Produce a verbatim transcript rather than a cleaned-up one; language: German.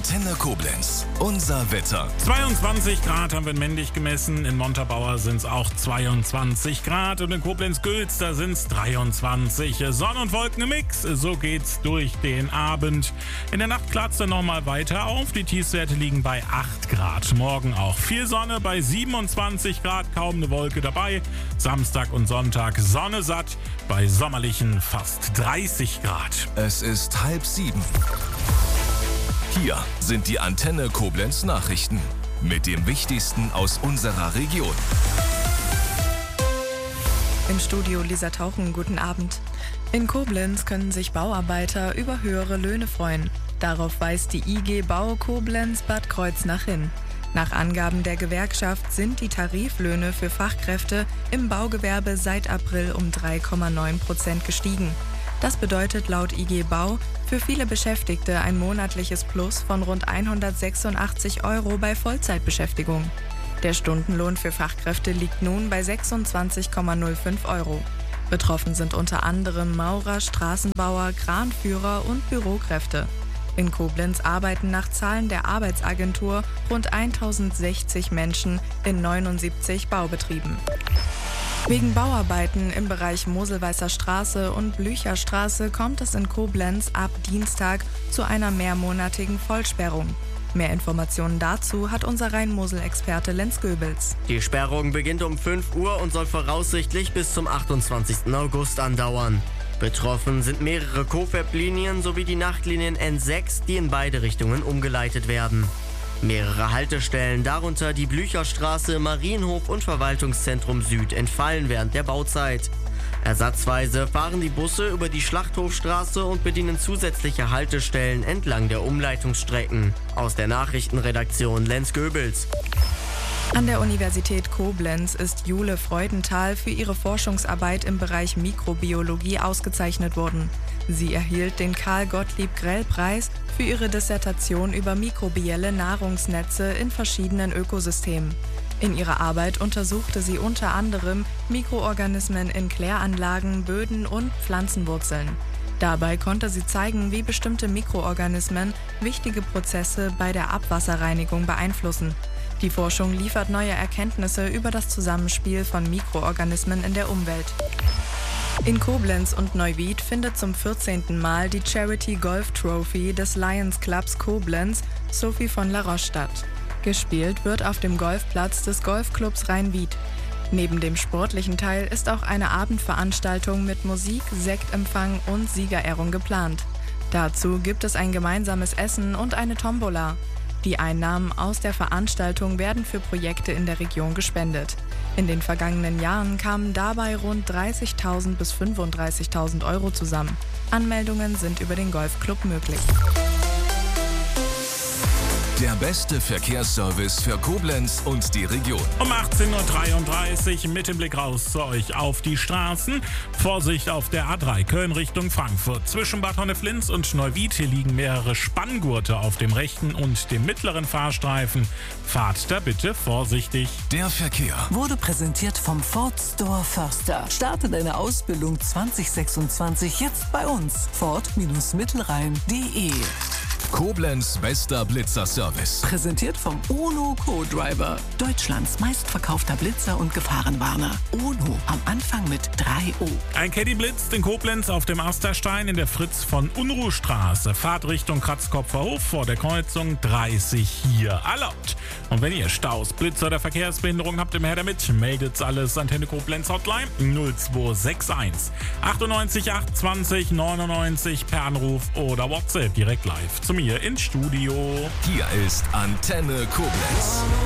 Antenne Koblenz. Unser Wetter. zweiundzwanzig Grad haben wir in Mendig gemessen. In Montabaur sind es auch zweiundzwanzig Grad. Und in Koblenz-Gülz, da sind es dreiundzwanzig. Sonne und Wolken im Mix. So geht's durch den Abend. In der Nacht klart es dann nochmal weiter auf. Die Tiefstwerte liegen bei acht Grad. Morgen auch viel Sonne bei siebenundzwanzig Grad. Kaum eine Wolke dabei. Samstag und Sonntag Sonne satt bei sommerlichen fast dreißig Grad. Es ist halb sieben. Hier sind die Antenne Koblenz Nachrichten mit dem Wichtigsten aus unserer Region. Im Studio Lisa Tauchen, guten Abend. In Koblenz können sich Bauarbeiter über höhere Löhne freuen. Darauf weist die I G Bau Koblenz Bad Kreuznach hin. Nach Angaben der Gewerkschaft sind die Tariflöhne für Fachkräfte im Baugewerbe seit April um drei Komma neun Prozent gestiegen. Das bedeutet laut I G Bau für viele Beschäftigte ein monatliches Plus von rund hundertsechsundachtzig Euro bei Vollzeitbeschäftigung. Der Stundenlohn für Fachkräfte liegt nun bei sechsundzwanzig Komma null fünf Euro. Betroffen sind unter anderem Maurer, Straßenbauer, Kranführer und Bürokräfte. In Koblenz arbeiten nach Zahlen der Arbeitsagentur rund tausendsechzig Menschen in neunundsiebzig Baubetrieben. Wegen Bauarbeiten im Bereich Moselweißer Straße und Blücherstraße kommt es in Koblenz ab Dienstag zu einer mehrmonatigen Vollsperrung. Mehr Informationen dazu hat unser Rhein-Mosel-Experte Lenz Goebels. Die Sperrung beginnt um fünf Uhr und soll voraussichtlich bis zum achtundzwanzigsten August andauern. Betroffen sind mehrere Cofab-Linien sowie die Nachtlinien N sechs, die in beide Richtungen umgeleitet werden. Mehrere Haltestellen, darunter die Blücherstraße, Marienhof und Verwaltungszentrum Süd, entfallen während der Bauzeit. Ersatzweise fahren die Busse über die Schlachthofstraße und bedienen zusätzliche Haltestellen entlang der Umleitungsstrecken. Aus der Nachrichtenredaktion Lenz Goebels. An der Universität Koblenz ist Jule Freudenthal für ihre Forschungsarbeit im Bereich Mikrobiologie ausgezeichnet worden. Sie erhielt den Karl-Gottlieb-Grell-Preis für ihre Dissertation über mikrobielle Nahrungsnetze in verschiedenen Ökosystemen. In ihrer Arbeit untersuchte sie unter anderem Mikroorganismen in Kläranlagen, Böden und Pflanzenwurzeln. Dabei konnte sie zeigen, wie bestimmte Mikroorganismen wichtige Prozesse bei der Abwasserreinigung beeinflussen. Die Forschung liefert neue Erkenntnisse über das Zusammenspiel von Mikroorganismen in der Umwelt. In Koblenz und Neuwied findet zum vierzehnten Mal die Charity Golf Trophy des Lions Clubs Koblenz Sophie von La Roche statt. Gespielt wird auf dem Golfplatz des Golfclubs Rhein-Wied. Neben dem sportlichen Teil ist auch eine Abendveranstaltung mit Musik, Sektempfang und Siegerehrung geplant. Dazu gibt es ein gemeinsames Essen und eine Tombola. Die Einnahmen aus der Veranstaltung werden für Projekte in der Region gespendet. In den vergangenen Jahren kamen dabei rund dreißigtausend bis fünfunddreißigtausend Euro zusammen. Anmeldungen sind über den Golfclub möglich. Der beste Verkehrsservice für Koblenz und die Region. Um achtzehn Uhr dreiunddreißig mit dem Blick raus zu euch auf die Straßen. Vorsicht auf der A drei Köln Richtung Frankfurt. Zwischen Bad Honneflins und Neuwied hier liegen mehrere Spanngurte auf dem rechten und dem mittleren Fahrstreifen. Fahrt da bitte vorsichtig. Der Verkehr wurde präsentiert vom Ford Store Förster. Starte deine Ausbildung zwanzig sechsundzwanzig jetzt bei uns. Ford Mittelrhein punkt de. Koblenz bester Blitzer-Service. Präsentiert vom UNO Co-Driver. Deutschlands meistverkaufter Blitzer und Gefahrenwarner. UNO am Anfang mit drei O. Ein Caddy blitzt in Koblenz auf dem Asterstein in der Fritz von Unruhstraße. Fahrt Richtung Kratzkopfer Hof vor der Kreuzung dreißig hier erlaubt. Und wenn ihr Staus, Blitzer oder Verkehrsbehinderung habt, immer her damit. Meldet's alles Antenne Koblenz Hotline null zwei sechs eins achtundneunzig acht zwanzig neunundneunzig per Anruf oder WhatsApp direkt live zu mir ins Studio. Hier ist Antenne Koblenz.